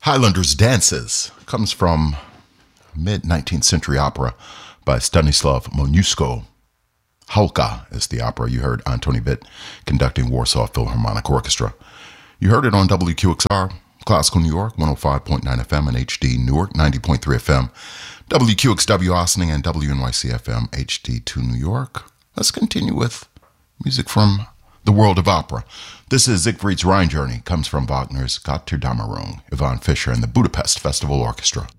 Highlanders Dances comes from mid-19th century opera by Stanislav Moniuszko. Halka is the opera. You heard Antoni Witt conducting Warsaw Philharmonic Orchestra. You heard it on WQXR, Classical New York, 105.9 FM, and HD Newark, 90.3 FM, WQXW Ossining, and WNYC FM, HD2 New York. Let's continue with music from the world of opera. This is Siegfried's Rhine Journey, comes from Wagner's Götterdämmerung, Ivan Fischer and the Budapest Festival Orchestra.